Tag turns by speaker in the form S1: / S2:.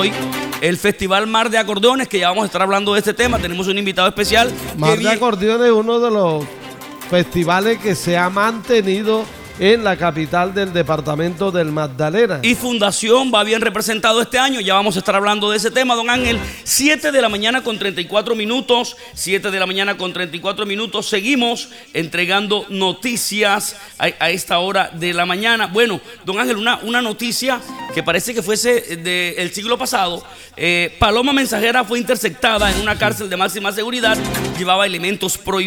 S1: Hoy el Festival Mar de Acordeones, que ya vamos a estar hablando de este tema. Tenemos un invitado especial.
S2: Mar de Acordeones es uno de los festivales que se ha mantenido en la capital del departamento del Magdalena.
S1: Y Fundación va bien representado este año. Ya vamos a estar hablando de ese tema, don Ángel. 7 de la mañana con 34 minutos. 7 de la mañana con 34 minutos. Seguimos entregando noticias a esta hora de la mañana. Bueno, don Ángel, una noticia que parece que fuese del siglo pasado. Paloma Mensajera fue interceptada en una cárcel de máxima seguridad. Llevaba elementos prohibidos.